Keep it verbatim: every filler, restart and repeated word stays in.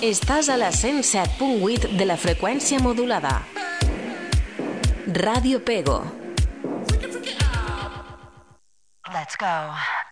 Estàs a la cent set punt vuit de la freqüència modulada. Ràdio Pego. Let's go.